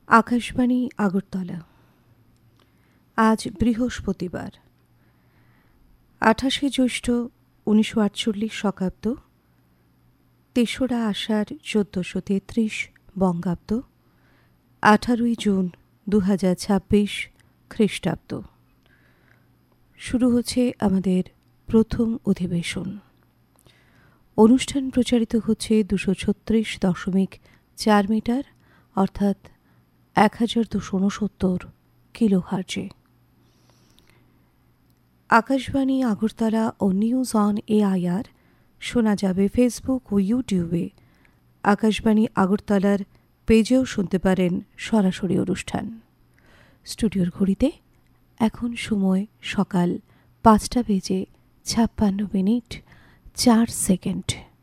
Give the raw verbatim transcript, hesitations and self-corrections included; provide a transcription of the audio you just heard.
আকাশবাণী আগরতলা। আজ বৃহস্পতিবার আঠাশে জ্যৈষ্ঠ উনিশশো আটচল্লিশ শকাব্দ, তেসরা আষাঢ় চোদ্দশো তেত্রিশ বঙ্গাব্দ, আঠারোই জুন দু হাজার ছাব্বিশ খ্রিস্টাব্দ। শুরু হচ্ছে আমাদের প্রথম অধিবেশন। অনুষ্ঠান প্রচারিত হচ্ছে দুশো ছত্রিশ দশমিক চার মিটার অর্থাৎ এক হাজার দুশো উনসত্তর kilo হার্জে। Akashvani Agartala O news on AIR শোনা যাবে ফেসবুক ও ইউটিউবে। আকাশবাণী আগরতলার পেজেও শুনতে পারেন সরাসরি অনুষ্ঠান। স্টুডিওর ঘড়িতে এখন সময় সকাল পাঁচটা বেজে ছাপ্পান্ন মিনিট চার সেকেন্ড।